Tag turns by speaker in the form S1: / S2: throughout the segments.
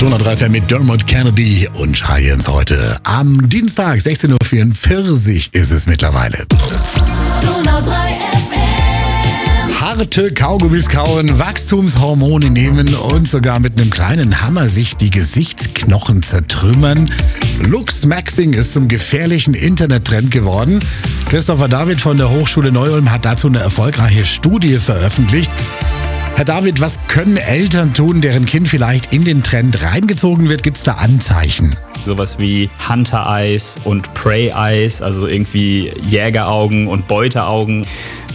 S1: Donau 3 FM mit Dermot Kennedy und Giants heute. Am Dienstag, 16.44 Uhr ist es mittlerweile.
S2: Donau 3 FM.
S1: Harte Kaugummis kauen, Wachstumshormone nehmen und sogar mit einem kleinen Hammer sich die Gesichtsknochen zertrümmern. Luchsmaxing ist zum gefährlichen Internettrend geworden. Christopher David von der Hochschule Neu-Ulm hat dazu eine erfolgreiche Studie veröffentlicht. Herr David, was können Eltern tun, deren Kind vielleicht in den Trend reingezogen wird? Gibt es da Anzeichen?
S3: Sowas wie Hunter Eyes und Prey Eyes, also irgendwie Jägeraugen und Beuteaugen.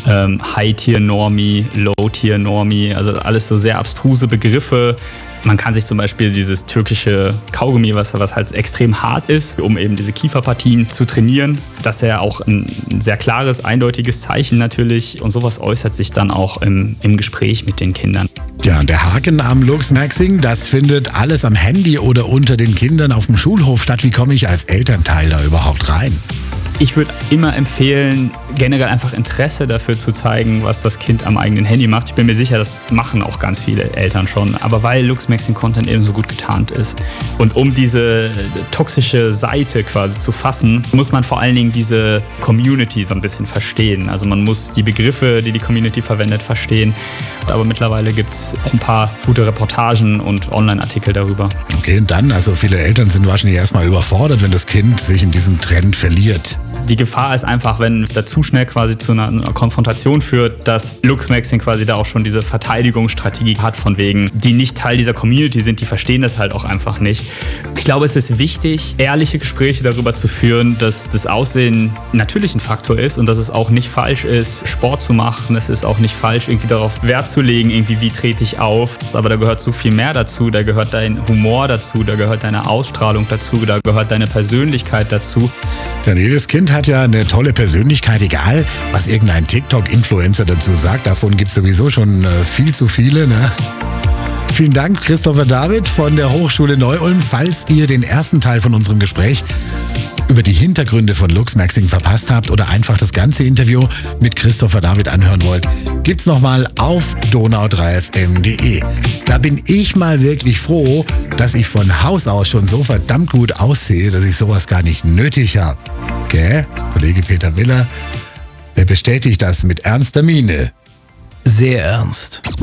S3: High-Tier-Normie, Low-Tier-Normie, also alles so sehr abstruse Begriffe. Man kann sich zum Beispiel dieses türkische Kaugummi, was halt extrem hart ist, um eben diese Kieferpartien zu trainieren. Das ist ja auch ein sehr klares, eindeutiges Zeichen natürlich. Und sowas äußert sich dann auch im Gespräch mit den Kindern.
S1: Ja, und der Haken am Luchsmaxing, das findet alles am Handy oder unter den Kindern auf dem Schulhof statt. Wie komme ich als Elternteil da überhaupt rein?
S3: Ich würde immer empfehlen, generell einfach Interesse dafür zu zeigen, was das Kind am eigenen Handy macht. Ich bin mir sicher, das machen auch ganz viele Eltern schon. Aber weil Luchsmaxing-Content eben so gut getarnt ist und um diese toxische Seite quasi zu fassen, muss man vor allen Dingen diese Community so ein bisschen verstehen. Also man muss die Begriffe, die die Community verwendet, verstehen. Aber mittlerweile gibt es ein paar gute Reportagen und Online-Artikel darüber.
S1: Okay, und dann, also viele Eltern sind wahrscheinlich erstmal überfordert, wenn das Kind sich in diesem Trend verliert.
S3: Die Gefahr ist einfach, wenn es da zu schnell quasi zu einer Konfrontation führt, dass Luchsmaxing quasi da auch schon diese Verteidigungsstrategie hat, von wegen, die nicht Teil dieser Community sind, die verstehen das halt auch einfach nicht. Ich glaube, es ist wichtig, ehrliche Gespräche darüber zu führen, dass das Aussehen natürlich ein Faktor ist und dass es auch nicht falsch ist, Sport zu machen. Es ist auch nicht falsch, irgendwie darauf Wert zu legen, irgendwie wie trete ich auf. Aber da gehört so viel mehr dazu. Da gehört dein Humor dazu, da gehört deine Ausstrahlung dazu, da gehört deine Persönlichkeit dazu.
S1: Denn jedes Kind hat ja eine tolle Persönlichkeit, egal was irgendein TikTok-Influencer dazu sagt. Davon gibt es sowieso schon viel zu viele, ne? Vielen Dank, Christopher David von der Hochschule Neu-Ulm. Falls ihr den ersten Teil von unserem Gespräch über die Hintergründe von Luchsmaxing verpasst habt oder einfach das ganze Interview mit Christopher David anhören wollt, gibt's nochmal auf donau3fm.de. Da bin ich mal wirklich froh, dass ich von Haus aus schon so verdammt gut aussehe, dass ich sowas gar nicht nötig habe. Gell? Kollege Peter Miller, der bestätigt das mit ernster Miene.
S4: Sehr ernst.